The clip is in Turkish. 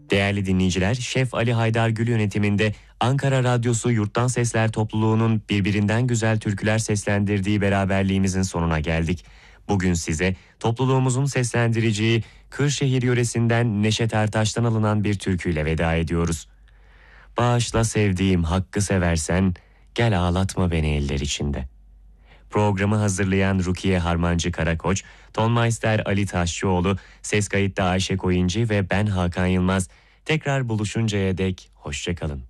Değerli dinleyiciler, Şef Ali Haydar Gül yönetiminde Ankara Radyosu Yurttan Sesler topluluğunun birbirinden güzel türküler seslendirdiği beraberliğimizin sonuna geldik. Bugün size topluluğumuzun seslendireceği Kırşehir yöresinden Neşet Ertaş'tan alınan bir türküyle veda ediyoruz. Bağışla sevdiğim hakkı seversen, gel ağlatma beni eller içinde. Programı hazırlayan Rukiye Harmancı Karakoç, Tonmeister Ali Taşçıoğlu, ses kayıtta Ayşe Koyuncu ve ben Hakan Yılmaz. Tekrar buluşuncaya dek hoşça kalın.